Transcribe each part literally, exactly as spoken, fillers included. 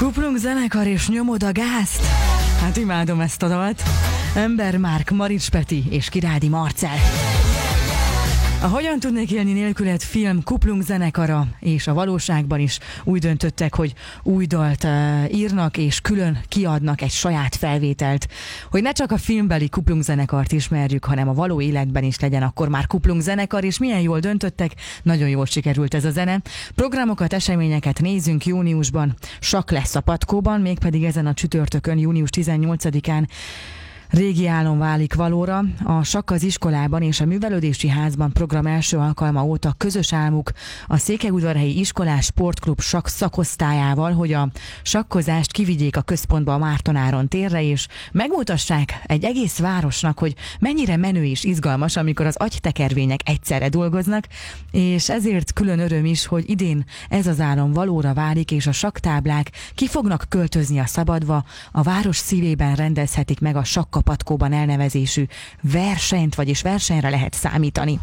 Kuplung zenekar és nyomod a gázt? Hát imádom ezt a dalt. Ember Márk, Marics Peti és Kirádi Marcell. A Hogyan tudnék élni nélküled film Kuplung zenekara és a valóságban is úgy döntöttek, hogy új dalt uh, írnak és külön kiadnak egy saját felvételt, hogy ne csak a filmbeli Kuplung zenekart ismerjük, hanem a való életben is legyen akkor már Kuplung zenekar, és milyen jól döntöttek, nagyon jól sikerült ez a zene. Programokat, eseményeket nézünk júniusban, sakk lesz a Patkóban, mégpedig ezen a csütörtökön, június tizennyolcadikán régi álom válik valóra. A Sakk az iskolában és a Művelődési Házban program első alkalma óta közös álmuk a Székelyudvarhelyi Iskolás Sportklub sakk szakosztályával, hogy a sakkozást kivigyék a központba, a Márton-Áron térre, és megmutassák egy egész városnak, hogy mennyire menő és izgalmas, amikor az agytekervények egyszerre dolgoznak, és ezért külön öröm is, hogy idén ez az álom valóra válik, és a sakktáblák ki fognak költözni a Szabadba, a város szívében rendezhetik meg a Sakk a Patkóban elnevezésű versenyt, vagyis versenyre lehet számítani.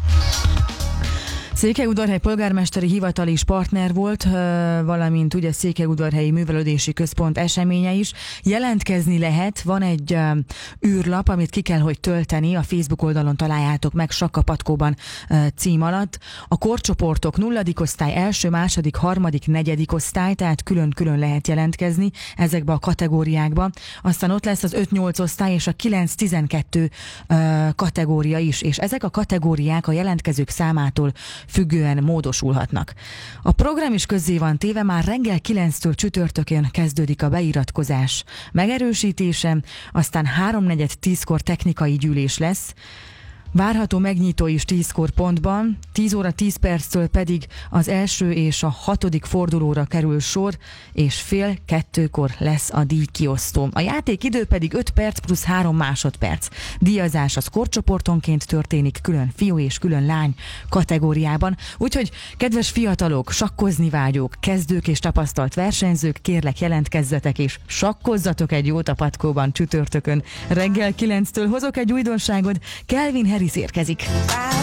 Székelyudvarhely polgármesteri hivatal is partner volt, valamint ugye Székelyudvarhelyi Művelődési Központ eseménye is. Jelentkezni lehet, van egy űrlap, amit ki kell, hogy tölteni, a Facebook oldalon találjátok meg, Sakk a Patkóban cím alatt. A korcsoportok nulladik osztály, első, második, harmadik, negyedik osztály, tehát külön-külön lehet jelentkezni ezekbe a kategóriákba. Aztán ott lesz az öt-nyolc osztály és a kilenc-tizenkettő kategória is, és ezek a kategóriák a jelentkezők számától függően módosulhatnak. A program is közzé van téve, már reggel kilenctől csütörtökön kezdődik a beiratkozás megerősítése, aztán háromnegyed tízkor technikai gyűlés lesz, várható megnyitó is tízkor pontban, tíz óra tíz perctől pedig az első és a hatodik fordulóra kerül sor, és fél kettőkor lesz a díjkiosztó. A játékidő pedig öt perc plusz három másodperc. Díjazás az korcsoportonként történik, külön fiú és külön lány kategóriában. Úgyhogy kedves fiatalok, sakkozni vágyók, kezdők és tapasztalt versenyzők, kérlek jelentkezzetek és sakkozzatok egy jót a Patkóban csütörtökön. Reggel kilenctől hozok egy újdonságot, Calvin Harris érkezik.